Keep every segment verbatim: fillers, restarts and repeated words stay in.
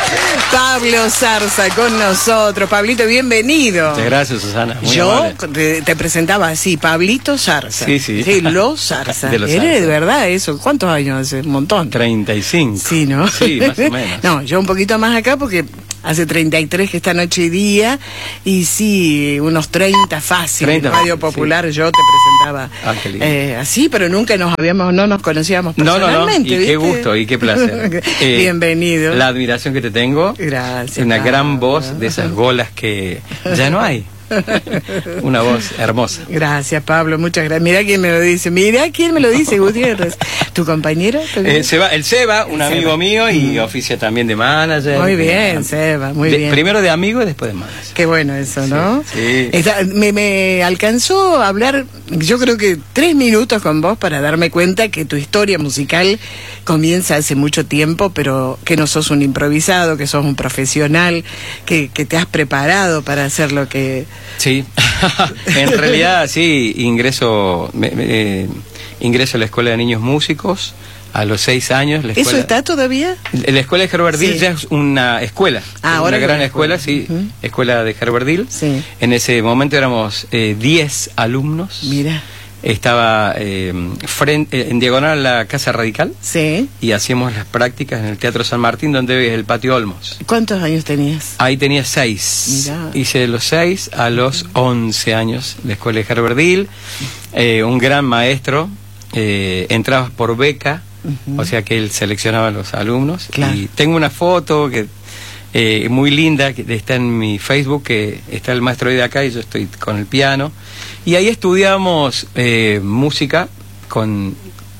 Pablo Zarza con nosotros. Pablito, bienvenido. Muchas gracias, Susana. Muy Yo te, te presentaba así, Pablito Zarza. Sí, sí. Sí, los Zarza. De los ¿Eres Zarza. de verdad eso? ¿Cuántos años hace? Un montón. treinta y cinco. Sí, ¿no? Sí, más o menos. No, yo un poquito más acá porque hace treinta y tres que está noche y día. Y sí, unos treinta fácil. treinta, en Radio Popular sí. yo te presentaba Ah, qué lindo. eh, así, pero nunca nos habíamos, no nos conocíamos No, no, personalmente. no. Y ¿viste? qué gusto y qué placer. Eh, Bienvenido. La admiración que te tengo. Gracias. Una Pablo. gran voz de esas golas que ya no hay. Una voz hermosa. Gracias, Pablo, muchas gracias. Mira quién me lo dice, mira quién me lo dice, Gutiérrez. ¿Tu compañero? Eh, Seba, el Seba, un El amigo Seba. mío y oficia también de manager. Muy de- bien, Seba, muy de- bien. Primero de amigo y después de manager. Qué bueno eso, ¿no? Sí, sí. Está- me, me alcanzó a hablar, yo creo que tres minutos con vos para darme cuenta que tu historia musical comienza hace mucho tiempo, pero que no sos un improvisado, que sos un profesional, que, que te has preparado para hacer lo que... Sí, en realidad sí, ingreso, me- me- eh, ingreso a la Escuela de Niños Músicos a los seis años. La ¿Eso escuela, está todavía? La escuela de Herberdil Sí. ya es una escuela, Ah, es ahora una es gran una escuela. escuela, sí, Ujú. escuela de Herberdil. Sí. En ese momento éramos eh, diez alumnos. Mira, Estaba eh, frente, en diagonal a la Casa Radical sí. y hacíamos las prácticas en el Teatro San Martín, donde es el Patio Olmos. ¿Cuántos años tenías? Ahí tenía seis. Mirá. Hice de los seis a los once años la escuela de Herberdil. Eh, un gran maestro. Eh, entrabas por beca, Ujú. o sea que él seleccionaba a los alumnos. Claro. Y tengo una foto que eh, muy linda que está en mi Facebook, que está el maestro de acá y yo estoy con el piano. Y ahí estudiamos eh, música con,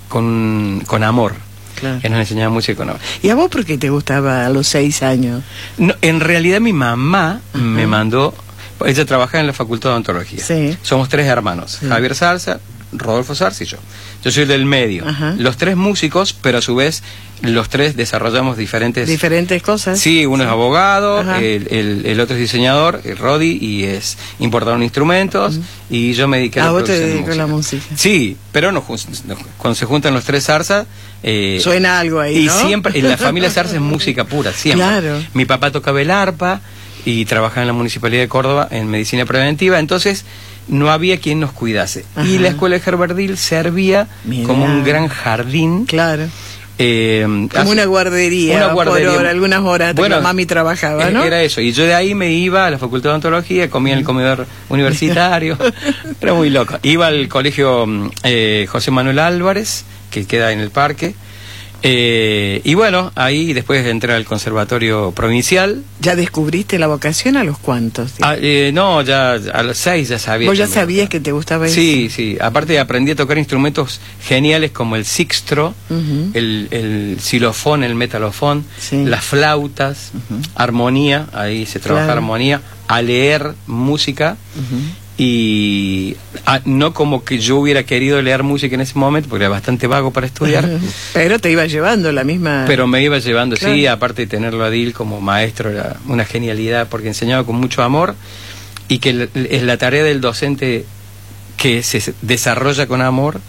con, con amor. Claro. Que nos enseñaba música con amor. ¿Y a vos por qué te gustaba a los seis años? No, en realidad mi mamá Ajá. me mandó, ella trabajaba en la Facultad de Odontología. Sí. Somos tres hermanos, Sí. Javier Zarza, Rodolfo Zarza y yo. Yo soy del medio. Ajá. Los tres músicos, pero a su vez los tres desarrollamos diferentes... Diferentes cosas. Sí, uno es abogado, Ajá. el, el, el otro es diseñador, el Rodi, y es importador de instrumentos, Ujú. y yo me dediqué a Ah, la vos te producción de dedicas a la música. música. Sí, pero no, jun- no, cuando se juntan los tres Zarza... eh, Suena algo ahí, y ¿no? siempre, en la familia Zarza es música pura, siempre. Claro. Mi papá tocaba el arpa y trabajaba en la Municipalidad de Córdoba en medicina preventiva, entonces no había quien nos cuidase. Ajá. Y la escuela de Herberdil servía Mirá. como un gran jardín. Claro. eh, Como hace- una guardería, una guardería. por hora, algunas horas hasta Bueno, que mami trabajaba, eh, ¿no? Era eso, y yo de ahí me iba a la Facultad de Odontología, comía en el comedor universitario, era muy loco. Iba al colegio mm, eh, José Manuel Álvarez, que queda en el parque, eh, y bueno, ahí después entré al Conservatorio Provincial. ¿Ya descubriste la vocación a los cuantos? Ah, eh, no, ya a los seis ya sabía. ¿Vos ya que me sabías gustaba. que te gustaba eso? Sí, sí, aparte aprendí a tocar instrumentos geniales como el sixtro, Ujú. el, el xilofón, el metalofón, Sí. las flautas, Ujú. armonía, ahí se trabaja Claro. armonía, a leer música Ujú. y a- no como que yo hubiera querido leer música en ese momento porque era bastante vago para estudiar, Pero te iba llevando la misma... pero me iba llevando, sí, Claro. aparte de tenerlo a Dil como maestro era una genialidad porque enseñaba con mucho amor y que l- es la tarea del docente que se desarrolla con amor,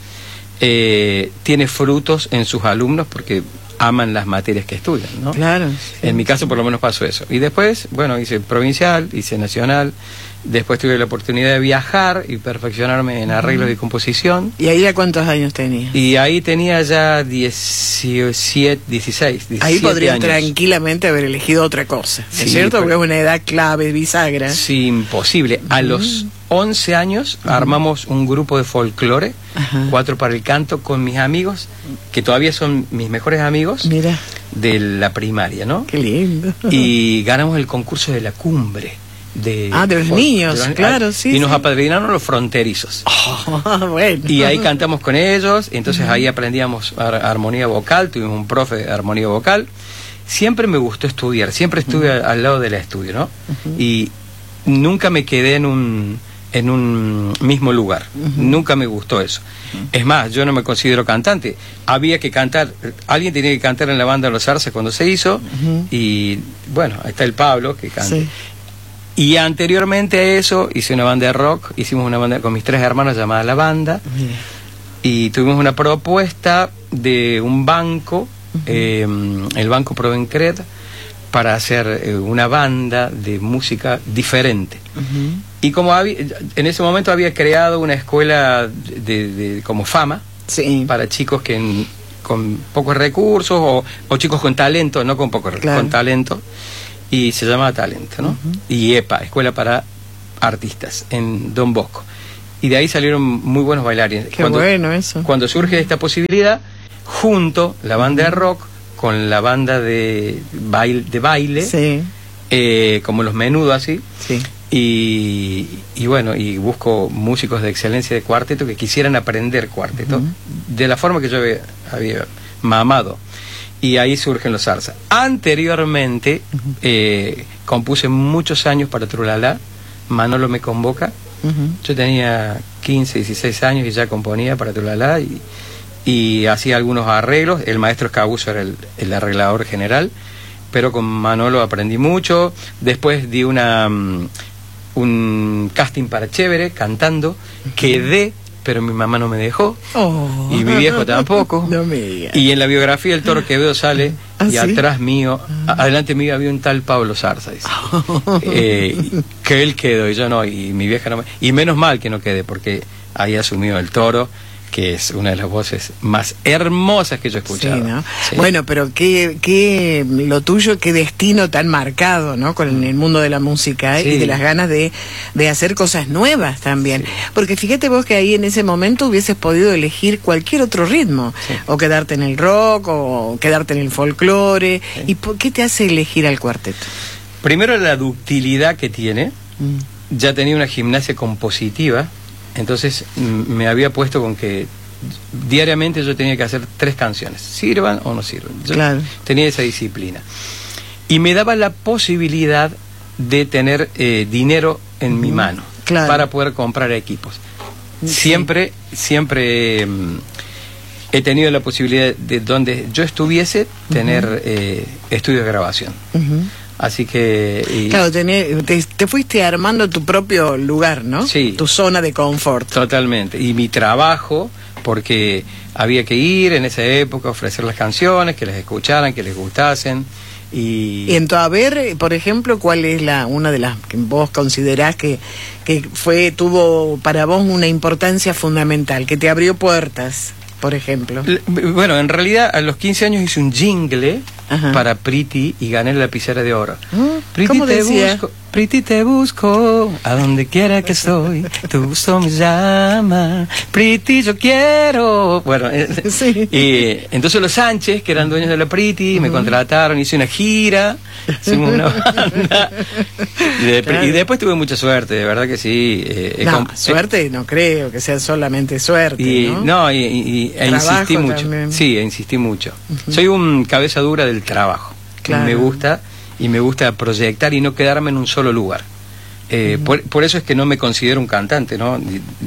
eh, tiene frutos en sus alumnos porque aman las materias que estudian, ¿no? Claro. sí. En mi caso por lo menos pasó eso. Y después, bueno, hice provincial, hice nacional, después tuve la oportunidad de viajar y perfeccionarme en arreglos y composición. ¿Y ahí a cuántos años tenías? Y ahí tenía ya diecisiete, dieciséis, diecisiete Ahí podrías años. tranquilamente haber elegido otra cosa, ¿no Sí, es cierto? pero- Porque es una edad clave, bisagra. Sí, imposible. A los once años armamos un grupo de folclore, Ajá. cuatro para el canto, con mis amigos, que todavía son mis mejores amigos Mira, de la primaria, ¿no? qué lindo. Y ganamos el concurso de la cumbre. De, Ah, de los fol- niños, de los- claro, ah, sí, Y nos sí. apadrinaron los fronterizos. Ah, bueno. Y ahí cantamos con ellos, y entonces ahí aprendíamos ar- armonía vocal, tuvimos un profe de armonía vocal. Siempre me gustó estudiar, siempre estuve al, al lado del estudio, ¿no? Y nunca me quedé en un en un mismo lugar, nunca me gustó eso. Es más, yo no me considero cantante. Había que cantar, alguien tenía que cantar en la banda de los Zarza cuando se hizo, Ujú. y bueno, ahí está el Pablo que canta. Sí. Y anteriormente a eso hice una banda de rock, hicimos una banda con mis tres hermanos llamada La Banda, Mira. y tuvimos una propuesta de un banco, eh, el Banco Provencred, para hacer eh, una banda de música diferente. Uh-huh. Y como había, en ese momento había creado una escuela de, de como Fama, sí, para chicos que en, con pocos recursos o, o chicos con talento, no con pocos recursos, claro, con talento, y se llamaba Talento, ¿no? Uh-huh. Y EPA, Escuela para Artistas, en Don Bosco. Y de ahí salieron muy buenos bailarines. Qué cuando, bueno eso. Cuando surge esta posibilidad, junto la banda de rock con la banda de baile, de baile, sí, eh, como los Menudos así, sí, y, y bueno, y busco músicos de excelencia de cuarteto que quisieran aprender cuarteto, uh-huh, de la forma que yo había, había mamado. Y ahí surgen los Zarza. Anteriormente, uh-huh, eh, compuse muchos años para Trulalá. Manolo me convoca. Uh-huh. Yo tenía quince, dieciséis años y ya componía para Trulalá y, y hacía algunos arreglos. El maestro Escabuso era el, el arreglador general, pero con Manolo aprendí mucho. Después di una um, un casting para Chévere, cantando. Uh-huh. Quedé, pero mi mamá no me dejó, oh, y mi viejo tampoco. No me digas. Y en la biografía El Toro Quevedo sale, ¿ah, y sí? Atrás mío, a, adelante mío había un tal Pablo Zarza, dice. eh, que él quedó y yo no, y mi vieja no me... Y menos mal que no quedé, porque ahí asumió El Toro, que es una de las voces más hermosas que yo he escuchado. Sí, ¿no? Sí. Bueno, pero qué, qué lo tuyo, qué destino tan marcado, ¿no? Con el mundo de la música, ¿eh? Sí. Y de las ganas de, de hacer cosas nuevas también. Sí. Porque fíjate vos que ahí en ese momento hubieses podido elegir cualquier otro ritmo, sí, o quedarte en el rock, o quedarte en el folclore. Sí. ¿Y por qué te hace elegir al cuarteto? Primero, la ductilidad que tiene. Mm. Ya tenía una gimnasia compositiva. Entonces me había puesto con que diariamente yo tenía que hacer tres canciones, sirvan o no sirvan. Yo claro. tenía esa disciplina. Y me daba la posibilidad de tener eh, dinero en uh-huh. mi mano, claro, para poder comprar equipos. Sí. Siempre, siempre eh, he tenido la posibilidad de donde yo estuviese tener uh-huh. eh, estudios de grabación. Uh-huh. Así que... Y... Claro, tenés, te, te fuiste armando tu propio lugar, ¿no? Sí. Tu zona de confort. Totalmente. Y mi trabajo, porque había que ir en esa época, ofrecer las canciones, que las escucharan, que les gustasen. Y, y entonces, a ver, por ejemplo, ¿cuál es la una de las que vos considerás que, que fue tuvo para vos una importancia fundamental, que te abrió puertas, por ejemplo? Bueno, en realidad a los quince años hice un jingle, ajá, para Priti y gané la lapicera de oro. Priti, ¿cómo te decía? busco, Priti, te busco, a donde quiera que estoy, tu gusto me llama, Priti, yo quiero. Bueno, sí. Y entonces los Sánchez, que eran dueños de la Priti, uh-huh, me contrataron, hice una gira, hicimos una banda. Y, de, claro, y después tuve mucha suerte, de verdad que sí. Eh, no, eh, suerte no creo que sea solamente suerte, y, ¿no? No, y, y, e insistí mucho. También. Sí, e insistí mucho. Uh-huh. Soy un cabeza dura del trabajo. Claro. Me gusta, y me gusta proyectar y no quedarme en un solo lugar. Eh, uh-huh. por, por eso es que no me considero un cantante, ¿no?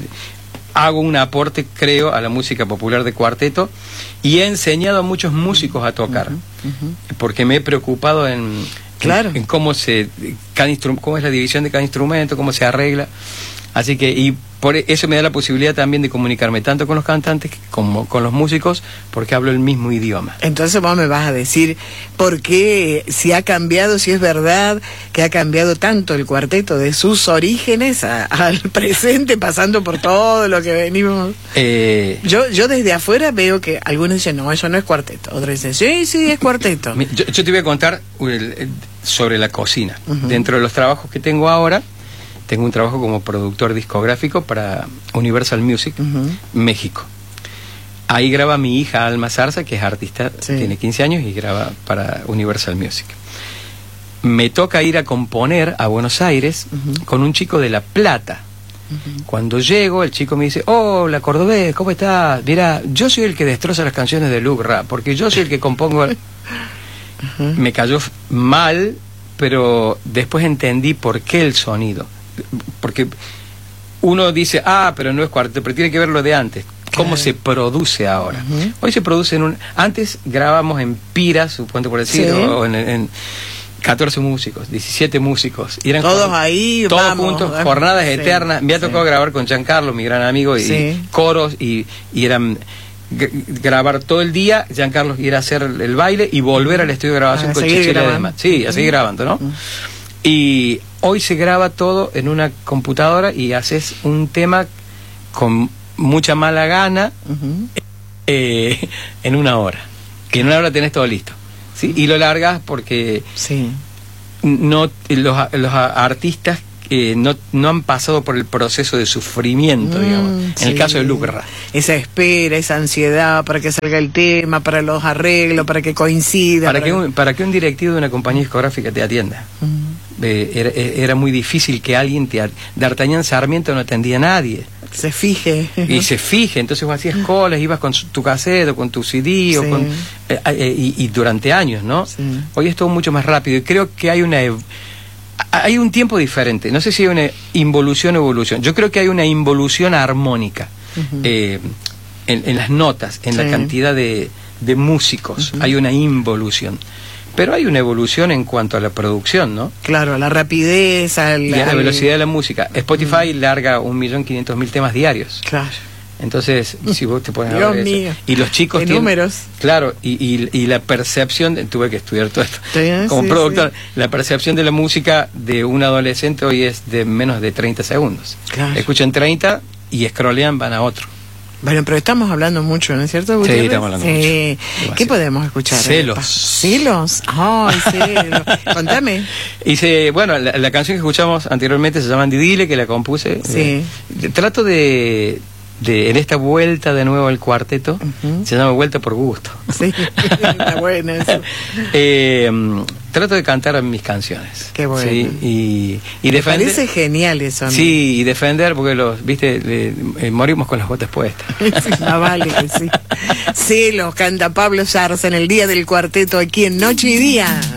Hago un aporte, creo, a la música popular de cuarteto y he enseñado a muchos músicos a tocar, uh-huh. Uh-huh. porque me he preocupado en, claro, en, en cómo se cada instru- cómo es la división de cada instrumento, cómo se arregla. Así que, y por eso me da la posibilidad también de comunicarme tanto con los cantantes como con los músicos, porque hablo el mismo idioma. Entonces vos me vas a decir por qué, si ha cambiado, si es verdad que ha cambiado tanto el cuarteto de sus orígenes a, al presente, pasando por todo lo que venimos. Eh, yo yo desde afuera veo que algunos dicen, no, eso no es cuarteto. Otros dicen, sí, sí, es cuarteto. Yo, yo te voy a contar sobre la cocina. Uh-huh. Dentro de los trabajos que tengo ahora, tengo un trabajo como productor discográfico para Universal Music, uh-huh, México. Ahí graba mi hija Alma Zarza, que es artista, sí, tiene quince años y graba para Universal Music. Me toca ir a componer a Buenos Aires, uh-huh, con un chico de La Plata. Uh-huh. Cuando llego, el chico me dice, hola Cordobés, ¿cómo estás? Mira, yo soy el que destroza las canciones de Luke Rap, porque yo soy el que compongo... Uh-huh. Me cayó mal, pero después entendí por qué el sonido. Porque uno dice, ah, pero no es cuarteto, pero tiene que ver lo de antes, cómo claro, se produce ahora. Uh-huh. Hoy se produce en un... Antes grabábamos en piras, supongo por decir, sí, o en, en catorce músicos, diecisiete músicos. Y eran todos con, ahí, todos vamos, juntos, vamos, jornadas sí, eternas. Me ha tocado sí, grabar con Giancarlo, mi gran amigo, y sí, coros, y, y eran grabar todo el día, Giancarlo ir a hacer el baile y volver al estudio de grabación a con seguir Chichila y grabando. demás. Sí, a seguir grabando, ¿no? Y hoy se graba todo en una computadora y haces un tema con mucha mala gana Uh-huh. eh, en una hora. Que en una hora tenés todo listo. ¿Sí? Y lo largas porque Sí. no los, los artistas eh, no, no han pasado por el proceso de sufrimiento, Mm, digamos. En sí. el caso de Lucra. Esa espera, esa ansiedad para que salga el tema, para los arreglos, para que coincida. Para que, un, para que un directivo de una compañía discográfica te atienda. Mm. Eh, era, era muy difícil que alguien te... D'Artagnan Sarmiento no atendía a nadie. Se fije. Y se fije, entonces vos hacías colas, ibas con su- tu cassette o con tu C D, o Sí. con, eh, eh, y, y durante años, ¿no? Sí. Hoy es todo mucho más rápido y creo que hay una... ev- hay un tiempo diferente, no sé si hay una involución o evolución. Yo creo que hay una involución armónica Ujú. eh, en, en las notas, en Sí. la cantidad de, de músicos. Ujú. Hay una involución. Pero hay una evolución en cuanto a la producción, ¿no? Claro, la rapidez, al, Y a la al- velocidad de la música. Spotify larga un millón quinientos mil temas diarios. Claro. Entonces, si vos te pones a Dios ver eso. mío. Y los chicos ¿Qué tienen- números? Claro, y, y, y la percepción, de- tuve que estudiar todo esto, Sí, como sí, productor, la percepción de la música de un adolescente hoy es de menos de treinta segundos. Claro. Escuchan treinta y scrollean, van a otro. Bueno, pero estamos hablando mucho, ¿no es cierto, Sí, Gutiérrez? estamos hablando Sí. mucho. ¿Qué Demasiado. podemos escuchar? Celos. Pa- ¿Celos? Ay, celos. Contame. Hice, bueno, la, la canción que escuchamos anteriormente se llama Didile, que la compuse. Sí. Eh, trato de, de, en esta vuelta de nuevo al cuarteto, Ujú. se llama Vuelta por Gusto. Sí, está buena eso. Eh, trato de cantar mis canciones. Qué bueno. ¿sí? Y, y Me defender. parece genial eso. a mí. Sí, y defender, porque los, viste, le- eh, morimos con las botas puestas. Sí, más vale que sí. Celos, canta Pablo Sarza en el día del cuarteto aquí en Noche y Día.